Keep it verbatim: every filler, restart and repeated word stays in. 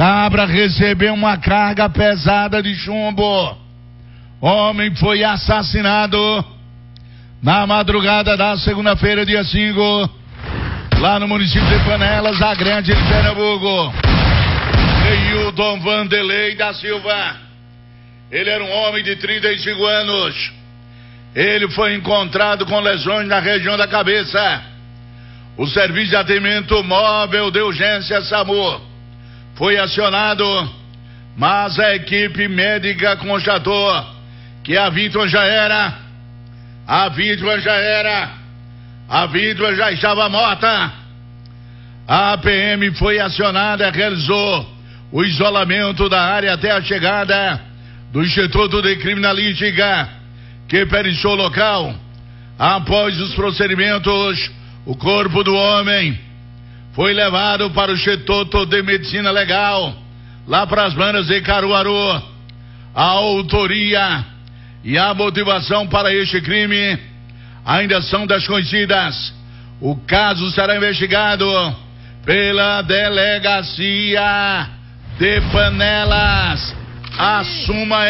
Cabra recebeu uma carga pesada de chumbo. Homem foi assassinado na madrugada da segunda-feira, dia cinco, lá no município de Panelas, a Grande de Pernambuco. Neilton Vanderlei da Silva. Ele era um homem de trinta e cinco anos. Ele foi encontrado com lesões na região da cabeça. O serviço de atendimento móvel de urgência SAMU foi acionado, mas a equipe médica constatou que a vítima já era, a vítima já era, a vítima já estava morta. A P M foi acionada e realizou o isolamento da área até a chegada do Instituto de Criminalística, que peritou o local. Após os procedimentos, o corpo do homem foi levado para o Instituto de Medicina Legal, lá para as bandas de Caruaru. A autoria e a motivação para este crime ainda são desconhecidas. O caso será investigado pela Delegacia de Panelas. Assuma